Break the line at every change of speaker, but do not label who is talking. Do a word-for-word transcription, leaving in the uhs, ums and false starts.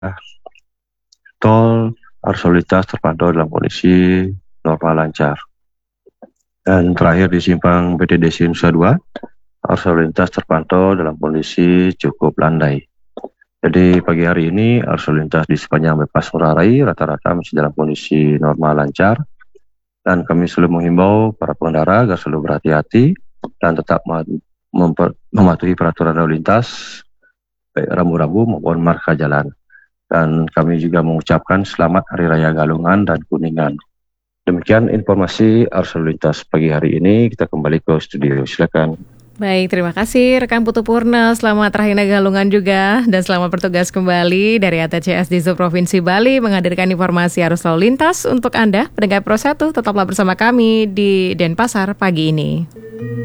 tol arus lalu lintas terpantau dalam kondisi normal lancar. Dan terakhir di simpang B T D C Nusa Dua, arus lalu lintas terpantau dalam kondisi cukup landai. Jadi pagi hari ini arus lalu lintas di sepanjang bypass Ngurah Rai rata-rata masih dalam kondisi normal lancar, dan kami selalu menghimbau para pengendara agar selalu berhati-hati dan tetap mematuhi peraturan lalu lintas baik rambu-rambu maupun marka jalan. Dan kami juga mengucapkan selamat Hari Raya Galungan dan Kuningan. Demikian informasi arus lalu lintas pagi hari ini. Kita kembali ke studio, silakan.
Baik, terima kasih rekan Putu Purna. Selamat Hari Raya Galungan juga, dan selamat bertugas kembali dari A T C S di Provinsi Bali menghadirkan informasi arus lalu lintas untuk Anda. Pendengar Pro satu, tetaplah bersama kami di Denpasar pagi ini.